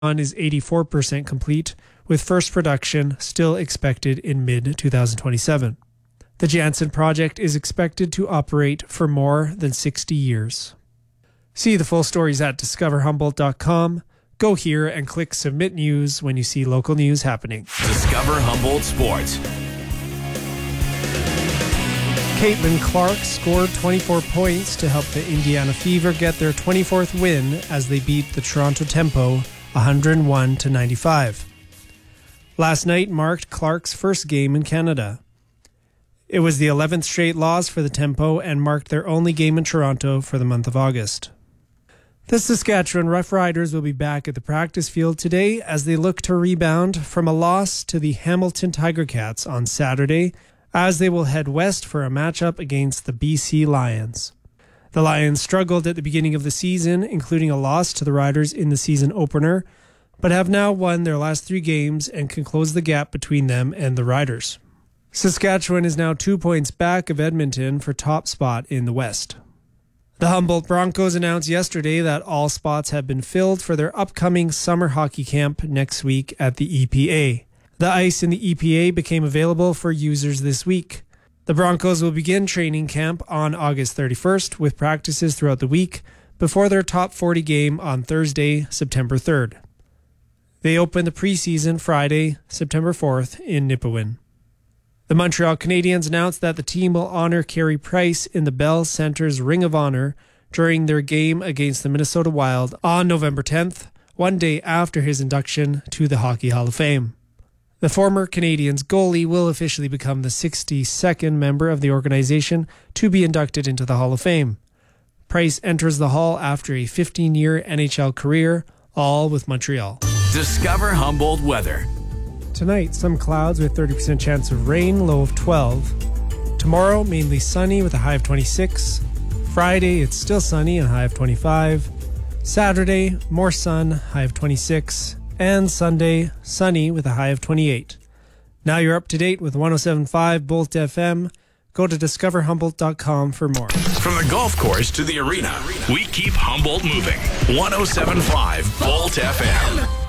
is 84% complete, with first production still expected in mid-2027. The Janssen project is expected to operate for more than 60 years. See the full stories at discoverhumboldt.com. Go here and click Submit News when you see local news happening. Discover Humboldt Sports. Caitlin Clark scored 24 points to help the Indiana Fever get their 24th win as they beat the Toronto Tempo 101-95. Last night marked Clark's first game in Canada. It was the 11th straight loss for the Tempo and marked their only game in Toronto for the month of August. The Saskatchewan Roughriders will be back at the practice field today as they look to rebound from a loss to the Hamilton Tiger Cats on Saturday, as they will head west for a matchup against the BC Lions. The Lions struggled at the beginning of the season, including a loss to the Riders in the season opener, but have now won their last 3 games and can close the gap between them and the Riders. Saskatchewan is now 2 points back of Edmonton for top spot in the West. The Humboldt Broncos announced yesterday that all spots have been filled for their upcoming summer hockey camp next week at the EPA. The ice in the EPA became available for users this week. The Broncos will begin training camp on August 31st with practices throughout the week before their top 40 game on Thursday, September 3rd. They open the preseason Friday, September 4th in Nipawin. The Montreal Canadiens announced that the team will honor Carey Price in the Bell Center's Ring of Honor during their game against the Minnesota Wild on November 10th, one day after his induction to the Hockey Hall of Fame. The former Canadiens goalie will officially become the 62nd member of the organization to be inducted into the Hall of Fame. Price enters the Hall after a 15-year NHL career, all with Montreal. Discover Humboldt weather. Tonight, some clouds with 30% chance of rain, low of 12. Tomorrow, mainly sunny with a high of 26. Friday, it's still sunny and a high of 25. Saturday, more sun, high of 26. And Sunday, sunny with a high of 28. Now you're up to date with 107.5 Bolt FM. Go to discoverhumboldt.com for more. From the golf course to the arena, we keep Humboldt moving. 107.5 Bolt FM.